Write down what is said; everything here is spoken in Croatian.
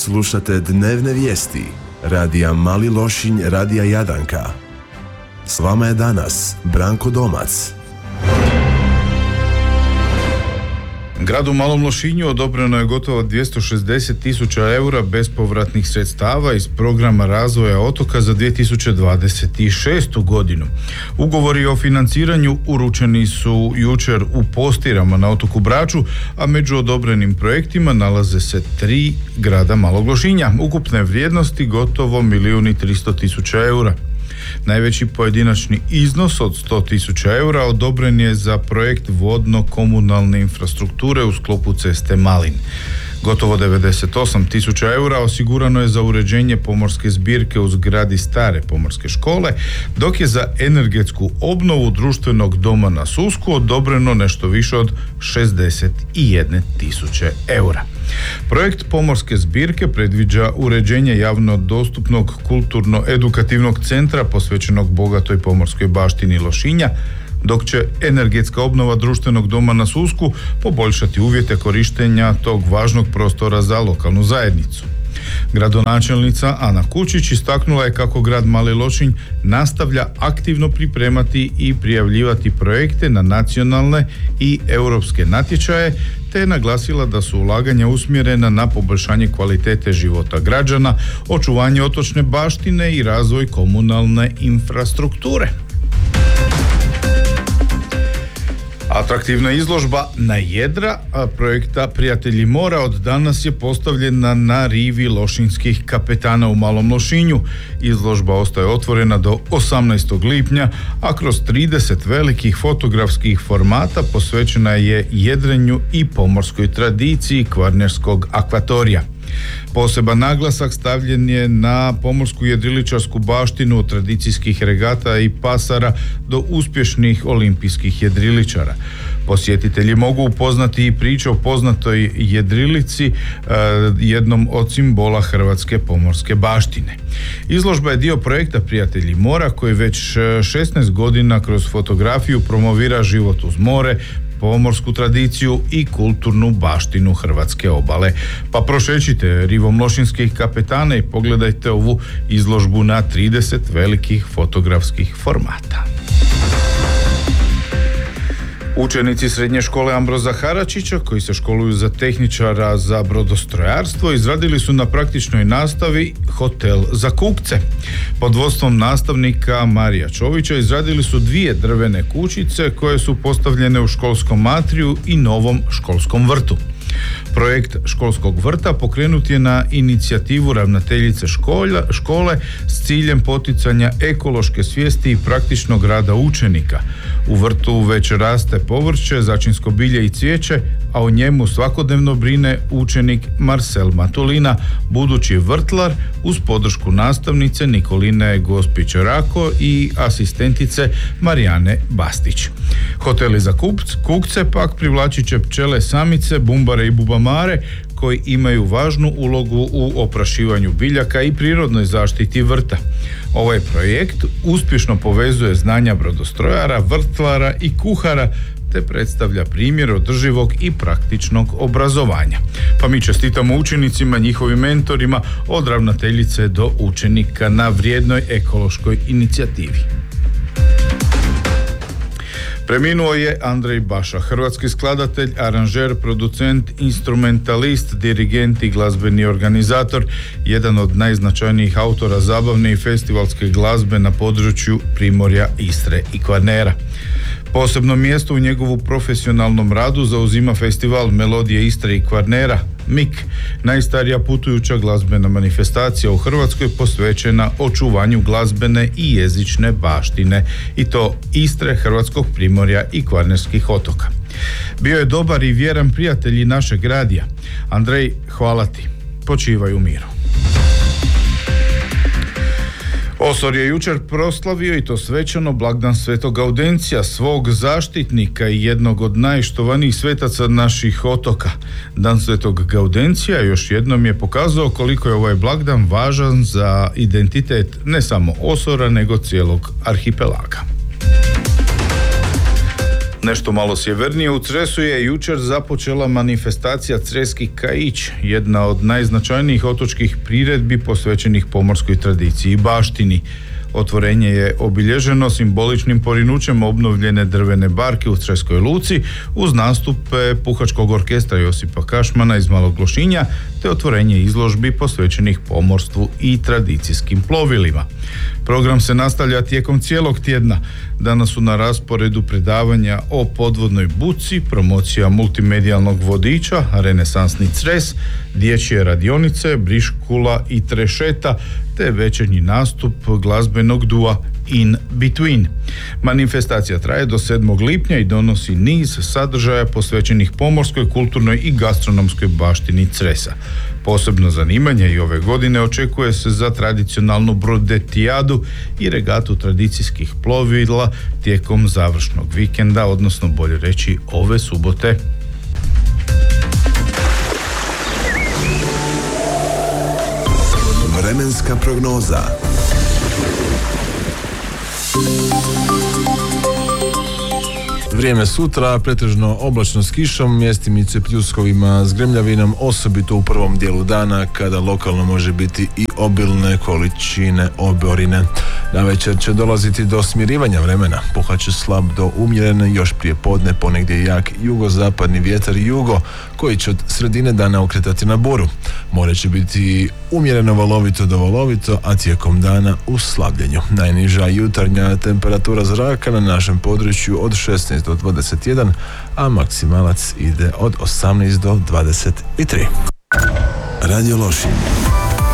Slušate dnevne vijesti radija Mali Lošinj, radija Jadanka. S vama je danas Branko Domac. Gradu Malom Lošinju odobreno je gotovo 260.000 eura bespovratnih sredstava iz programa razvoja otoka za 2026. godinu. Ugovori o financiranju uručeni su jučer u Postirama na otoku Braču, a među odobrenim projektima nalaze se 3 grada Malog Lošinja, ukupne vrijednosti gotovo 1.300.000 eura. Najveći pojedinačni iznos od 100.000 eura odobren je za projekt vodno-komunalne infrastrukture u sklopu ceste Malin. Gotovo 98.000 eura osigurano je za uređenje pomorske zbirke u zgradi stare pomorske škole, dok je za energetsku obnovu društvenog doma na Susku odobreno nešto više od 61.000 eura. Projekt pomorske zbirke predviđa uređenje javno dostupnog kulturno-edukativnog centra posvećenog bogatoj pomorskoj baštini Lošinja, dok će energetska obnova društvenog doma na Susku poboljšati uvjete korištenja tog važnog prostora za lokalnu zajednicu. Gradonačelnica Ana Kučić istaknula je kako grad Mali Lošinj nastavlja aktivno pripremati i prijavljivati projekte na nacionalne i europske natječaje, te je naglasila da su ulaganja usmjerena na poboljšanje kvalitete života građana, očuvanje otočne baštine i razvoj komunalne infrastrukture. Atraktivna izložba na jedra projekta Prijatelji mora od danas je postavljena na rivi lošinjskih kapetana u Malom Lošinju. Izložba ostaje otvorena do 18. lipnja, a kroz 30 velikih fotografskih formata posvećena je jedrenju i pomorskoj tradiciji kvarnerskog akvatorija. Poseban naglasak stavljen je na pomorsku jedriličarsku baštinu od tradicijskih regata i pasara do uspješnih olimpijskih jedriličara. Posjetitelji mogu upoznati i priču o poznatoj jedrilici, jednom od simbola hrvatske pomorske baštine. Izložba je dio projekta Prijatelji mora koji već 16 godina kroz fotografiju promovira život uz more, pomorsku tradiciju i kulturnu baštinu hrvatske obale. Pa prošećite rivom lošinjskih kapetana i pogledajte ovu izložbu na 30 velikih fotografskih formata. Učenici srednje škole Ambroza Haračića, koji se školuju za tehničara za brodostrojarstvo, izradili su na praktičnoj nastavi hotel za kukce. Pod vodstvom nastavnika Marija Čovića izradili su 2 drvene kućice koje su postavljene u školskom atriju i novom školskom vrtu. Projekt školskog vrta pokrenut je na inicijativu ravnateljice škole s ciljem poticanja ekološke svijesti i praktičnog rada učenika. U vrtu već raste povrće, začinsko bilje i cvijeće, a o njemu svakodnevno brine učenik Marcel Matulina, budući vrtlar, uz podršku nastavnice Nikoline Gospić-Rako i asistentice Marijane Bastić. Hoteli za kukce pak privlačit će pčele samice, bumbare i bubamare, koji imaju važnu ulogu u oprašivanju biljaka i prirodnoj zaštiti vrta. Ovaj projekt uspješno povezuje znanja brodostrojara, vrtlara i kuhara, te predstavlja primjer održivog i praktičnog obrazovanja. Pa mi čestitamo učenicima, njihovim mentorima, od ravnateljice do učenika na vrijednoj ekološkoj inicijativi. Preminuo je Andrej Baša, hrvatski skladatelj, aranžer, producent, instrumentalist, dirigent i glazbeni organizator, jedan od najznačajnijih autora zabavne i festivalske glazbe na području Primorja, Istre i Kvarnera. Posebno mjesto u njegovu profesionalnom radu zauzima festival Melodije Istre i Kvarnera, MIK, najstarija putujuća glazbena manifestacija u Hrvatskoj posvećena očuvanju glazbene i jezične baštine, i to Istre, Hrvatskog Primorja i Kvarnerskih otoka. Bio je dobar i vjeran prijatelj i našeg radija. Andrej, hvala ti. Počivaj u miru. Osor je jučer proslavio, i to svečano, blagdan Svetog Gaudencija, svog zaštitnika i jednog od najštovanijih svetaca naših otoka. Dan Svetog Gaudencija još jednom je pokazao koliko je ovaj blagdan važan za identitet ne samo Osora, nego cijelog arhipelaga. Nešto malo sjevernije u Cresu je jučer započela manifestacija Creski Kaić, jedna od najznačajnijih otočkih priredbi posvećenih pomorskoj tradiciji i baštini. Otvorenje je obilježeno simboličnim porinućem obnovljene drvene barke u Creskoj luci uz nastupe Puhačkog orkestra Josipa Kašmana iz Malog Lošinja te otvorenje izložbi posvećenih pomorstvu i tradicijskim plovilima. Program se nastavlja tijekom cijelog tjedna. Danas su na rasporedu predavanja o podvodnoj buci, promocija multimedijalnog vodiča, renesansni Cres, dječje radionice, briškula i trešeta, te večernji nastup glazbenog dua In Between. Manifestacija traje do 7. lipnja i donosi niz sadržaja posvećenih pomorskoj, kulturnoj i gastronomskoj baštini Cresa. Posebno zanimanje i ove godine očekuje se za tradicionalnu brodetijadu i regatu tradicijskih plovila tijekom završnog vikenda, odnosno bolje reći ove subote. Vremenska prognoza. Vrijeme sutra, pretežno oblačno s kišom, mjestimice pljuskovima s grmljavinom, osobito u prvom dijelu dana kada lokalno može biti i obilne količine oborine. Navečer će dolaziti do smirivanja vremena, puhat će slab do umjeren, još prije podne ponegdje jak jugozapadni vjetar jugo koji će od sredine dana okretati na buru. More će biti umjereno valovito do valovito, a tijekom dana u slabljenju. Najniža jutarnja temperatura zraka na našem području od 16 do 21, a maksimalac ide od 18 do 23. Radio Lošinj.